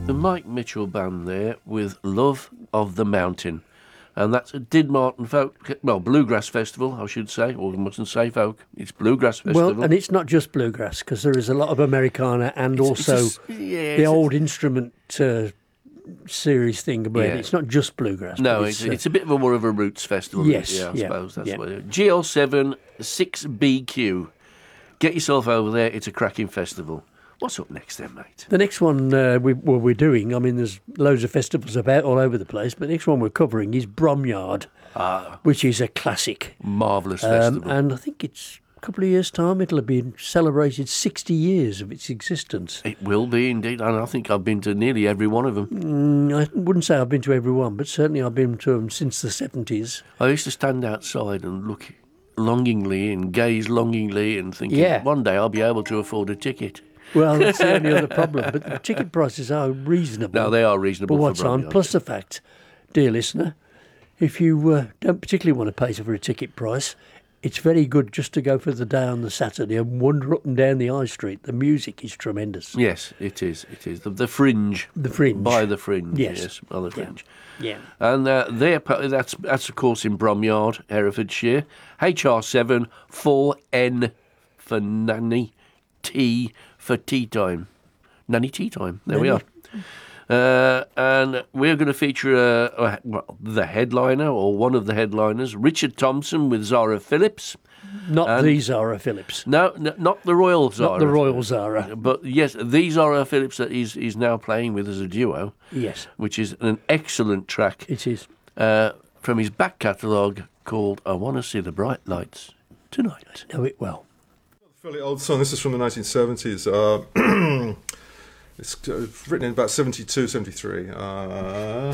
The Mike Mitchell Band there with Love of the Mountain. And that's a Didmarton Bluegrass Festival, I should say, or I mustn't say folk. It's Bluegrass Festival. Well, and it's not just bluegrass, because there is a lot of Americana and the old instrument series thing about it. It's not just bluegrass. No, it's a bit more of a roots festival. Yes, I suppose that's what it is. GL7 6BQ. Get yourself over there. It's a cracking festival. What's up next then, mate? The next one we're doing, I mean, there's loads of festivals about all over the place, but the next one we're covering is Bromyard, which is a classic. Marvellous festival. And I think it's a couple of years' time, it'll have been celebrated 60 years of its existence. It will be, indeed, and I think I've been to nearly every one of them. I wouldn't say I've been to every one, but certainly I've been to them since the 70s. I used to stand outside and look longingly and gaze longingly and thinking, one day I'll be able to afford a ticket. Well, that's the only other problem. But the ticket prices are reasonable. No, they are reasonable for what's on. Plus the fact, dear listener, if you don't particularly want to pay for a ticket price, it's very good just to go for the day on the Saturday and wander up and down the High Street. The music is tremendous. Yes, it is. It is. The Fringe. The Fringe. By the Fringe. Yes. By the Fringe. Yeah. And that's of course in Bromyard, Herefordshire. HR7 4N for Nanny, T for tea time. Nanny tea time. There we are. And we're going to feature the headliner, or one of the headliners, Richard Thompson with Zara Phillips. Not the Zara Phillips. No, not the Royal Zara. Not the Royal Zara. But yes, the Zara Phillips that he's now playing with as a duo. Yes. Which is an excellent track. It is. From his back catalogue called I Want to See the Bright Lights Tonight. Know it well. Fairly old song. This is from the 1970s. It's written in about 72, 73.